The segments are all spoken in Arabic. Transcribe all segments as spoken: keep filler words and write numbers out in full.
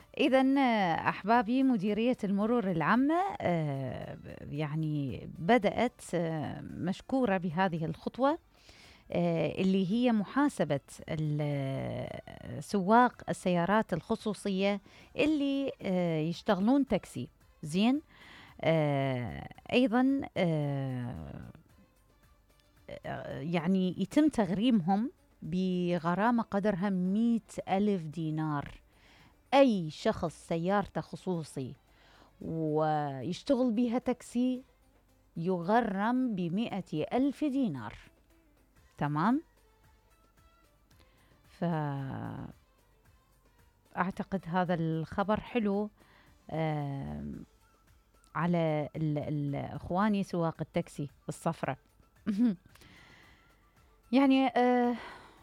إذن أحبابي، مديرية المرور العامة آه، يعني بدأت آه، مشكورة بهذه الخطوة، آه، اللي هي محاسبة ال- سواق السيارات الخصوصية اللي آه، يشتغلون تاكسي. زين. آه، أيضا آه، آه، يعني يتم تغريمهم بغرامة قدرها مئة ألف دينار. أي شخص سيارته خصوصي ويشتغل بيها تاكسي يغرم بمئة ألف دينار. تمام. فأعتقد هذا الخبر حلو آم، على ال- ال- إخواني سواق التاكسي الصفرة. يعني آه،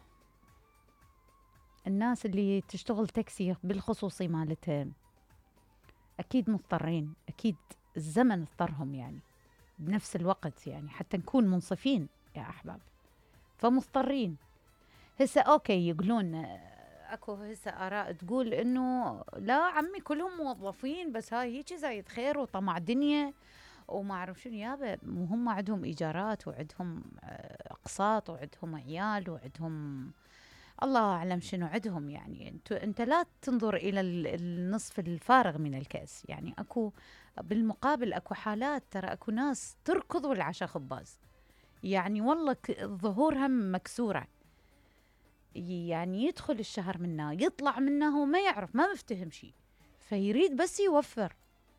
الناس اللي تشتغل تاكسي بالخصوصي مالتها أكيد مضطرين، أكيد الزمن اضطرهم يعني بنفس الوقت، يعني حتى نكون منصفين يا أحباب، فمضطرين. هسه أوكي يقولون آه، اكو هسه آراء تقول انه لا عمي كلهم موظفين، بس هاي هيك زايد خير وطمع دنيا وما اعرف شنو يابا، وهم عندهم ايجارات وعندهم آه، اقساط وعندهم عيال وعندهم الله اعلم شنو عندهم. يعني انت انت لا تنظر الى ال- النصف الفارغ من الكاس. يعني اكو بالمقابل اكو حالات، ترى اكو ناس تركض والعشاء خباز، يعني والله ك- ظهورها مكسوره، يعني يدخل الشهر منه يطلع منه وما يعرف، ما مفتهم شيء، فيريد بس يوفر.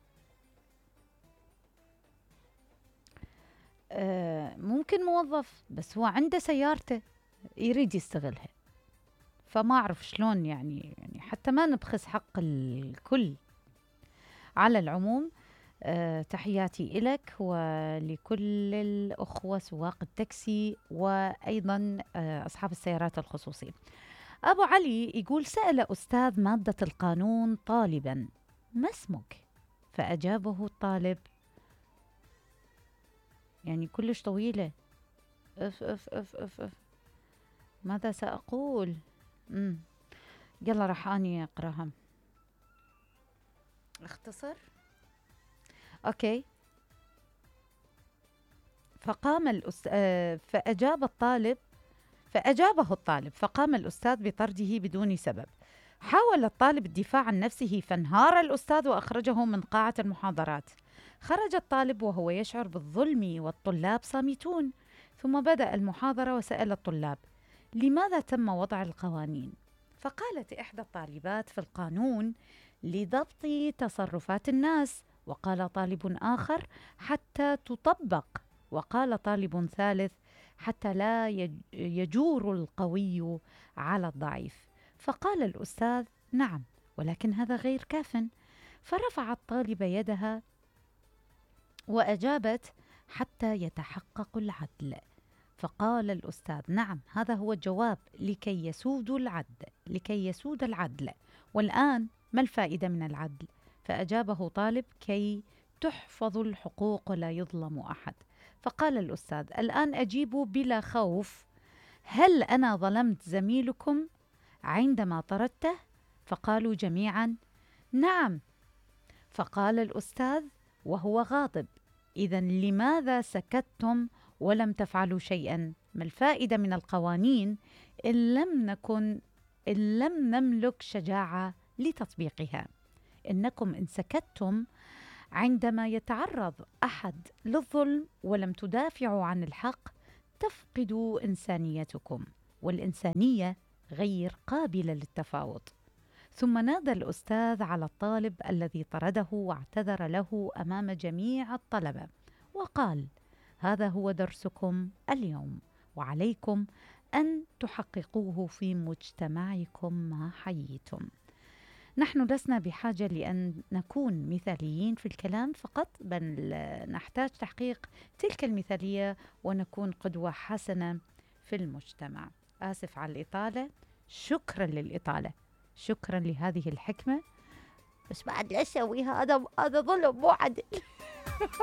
آه ممكن موظف بس هو عنده سيارته يريد يستغلها، فما أعرف شلون يعني يعني حتى ما نبخس حق الكل. على العموم آه تحياتي إلك ولكل الأخوة سواق التاكسي وأيضا آه أصحاب السيارات الخصوصية. أبو علي يقول: سأل أستاذ مادة القانون طالبا: ما اسمك؟ فأجابه الطالب، يعني كلش طويلة، أف أف أف أف أف ماذا سأقول؟ مم. يلا راح أني أقرأها، اختصر. أوكي. فقام الأستاذ آه فأجاب الطالب فأجابه الطالب فقام الأستاذ بطرده بدون سبب. حاول الطالب الدفاع عن نفسه فانهار الأستاذ وأخرجه من قاعة المحاضرات. خرج الطالب وهو يشعر بالظلم والطلاب صامتون. ثم بدأ المحاضرة وسأل الطلاب: لماذا تم وضع القوانين؟ فقالت إحدى الطالبات: في القانون لضبط تصرفات الناس. وقال طالب آخر: حتى تطبق. وقال طالب ثالث: حتى لا يج- يجور القوي على الضعيف. فقال الأستاذ: نعم، ولكن هذا غير كاف. فرفعت الطالبة يدها وأجابت: حتى يتحقق العدل. فقال الأستاذ: نعم، هذا هو الجواب، لكي يسود العدل لكي يسود العدل. والآن ما الفائدة من العدل؟ فأجابه طالب: كي تحفظ الحقوق ولا يظلم أحد. فقال الأستاذ: الآن أجيبوا بلا خوف، هل أنا ظلمت زميلكم عندما طردته؟ فقالوا جميعا: نعم. فقال الأستاذ وهو غاضب: إذا لماذا سكتتم ولم تفعلوا شيئا؟ ما الفائدة من القوانين إن لم نكن إن لم نملك شجاعة لتطبيقها؟ إنكم إن سكتتم عندما يتعرض أحد للظلم ولم تدافعوا عن الحق تفقدوا إنسانيتكم، والإنسانية غير قابلة للتفاوض. ثم نادى الأستاذ على الطالب الذي طرده واعتذر له أمام جميع الطلبة وقال: هذا هو درسكم اليوم، وعليكم أن تحققوه في مجتمعكم ما حييتم. نحن لسنا بحاجة لأن نكون مثاليين في الكلام فقط، بل نحتاج تحقيق تلك المثالية ونكون قدوة حسنة في المجتمع. آسف على الإطالة، شكرا للإطالة، شكرا لهذه الحكمة، بس بعد لا أسوي هذا هذا ظلم مو عدل.